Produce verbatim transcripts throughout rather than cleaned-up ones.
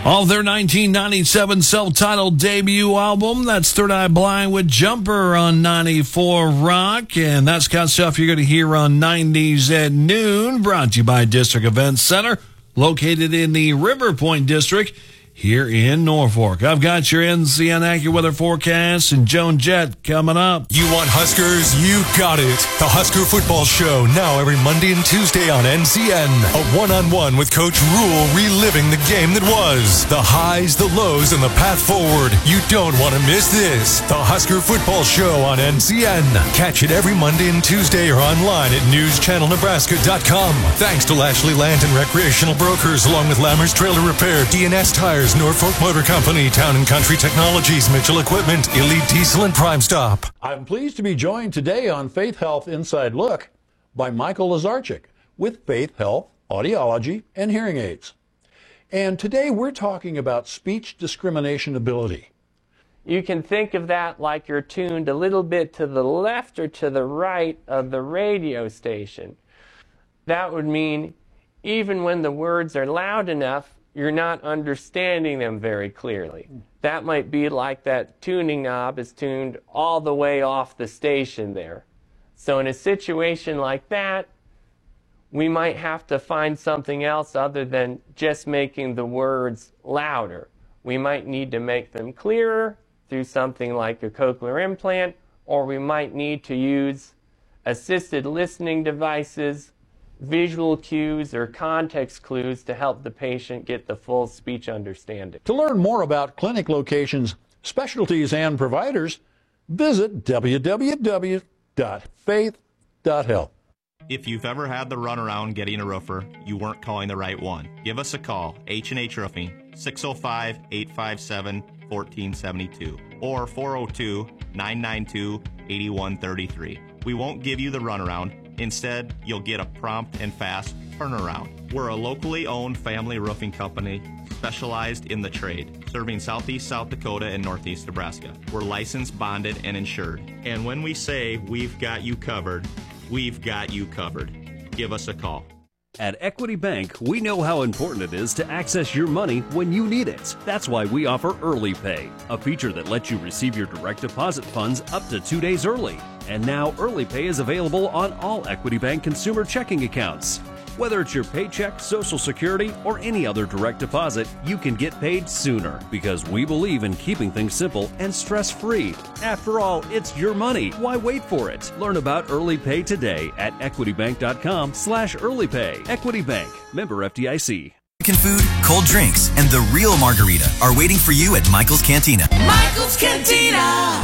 Off their nineteen ninety-seven self-titled debut album, that's Third Eye Blind with Jumper on ninety-four Rock. And that's kind of stuff you're going to hear on nineties at noon, brought to you by District Events Center, located in the River Point District here in Norfolk. I've got your N C N AccuWeather forecast and Joan Jett coming up. You want Huskers? You got it. The Husker Football Show, now every Monday and Tuesday on N C N. A one-on-one with Coach Rule, reliving the game that was. The highs, the lows, and the path forward. You don't want to miss this. The Husker Football Show on N C N. Catch it every Monday and Tuesday or online at news channel nebraska dot com. Thanks to Lashley Land and Recreational Brokers, along with Lammers Trailer Repair, D and S Tires, Norfolk Motor Company, Town and Country Technologies, Mitchell Equipment, Elite Diesel, and Prime Stop. I'm pleased to be joined today on Faith Health Inside Look by Michael Lazarchik with Faith Health Audiology and Hearing Aids. And today we're talking about speech discrimination ability. You can think of that like you're tuned a little bit to the left or to the right of the radio station. That would mean even when the words are loud enough, you're not understanding them very clearly. That might be like that tuning knob is tuned all the way off the station there. So in a situation like that, we might have to find something else other than just making the words louder. We might need to make them clearer through something like a cochlear implant, or we might need to use assisted listening devices, visual cues, or context clues to help the patient get the full speech understanding. To learn more about clinic locations, specialties, and providers, visit w w w dot faith dot health. If you've ever had the runaround getting a roofer, you weren't calling the right one. Give us a call, H and H Roofing, six oh five, eight five seven, one four seven two or four oh two, nine nine two, eight one three three. We won't give you the runaround. Instead, you'll get a prompt and fast turnaround. We're a locally owned family roofing company specialized in the trade, serving southeast South Dakota and northeast Nebraska. We're licensed, bonded, and insured. And when we say we've got you covered, we've got you covered. Give us a call. At Equity Bank, we know how important it is to access your money when you need it. That's why we offer Early Pay, a feature that lets you receive your direct deposit funds up to two days early. And now Early Pay is available on all Equity Bank consumer checking accounts. Whether it's your paycheck, Social Security, or any other direct deposit, you can get paid sooner because we believe in keeping things simple and stress-free. After all, it's your money. Why wait for it? Learn about Early Pay today at equitybank.com slash earlypay. Equity Bank. Member F D I C. American food, cold drinks, and the real margarita are waiting for you at Michael's Cantina. Michael's Cantina!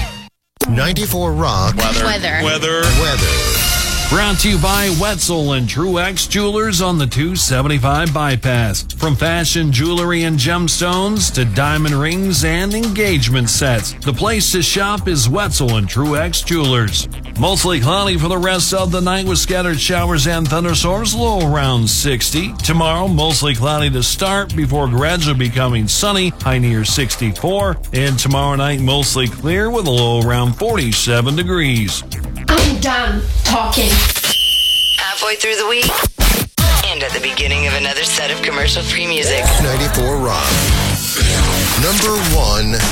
ninety-four Rock. Weather. Weather. Weather. Weather. Brought to you by Wetzel and Truex Jewelers on the two seventy-five bypass. From fashion jewelry and gemstones to diamond rings and engagement sets, the place to shop is Wetzel and Truex Jewelers. Mostly cloudy for the rest of the night with scattered showers and thunderstorms, low around sixty. Tomorrow, mostly cloudy to start before gradually becoming sunny, high near sixty-four. And tomorrow night, mostly clear with a low around forty-seven degrees. I'm done talking. Halfway through the week, and at the beginning of another set of commercial-free music. ninety-four Rock. Number one.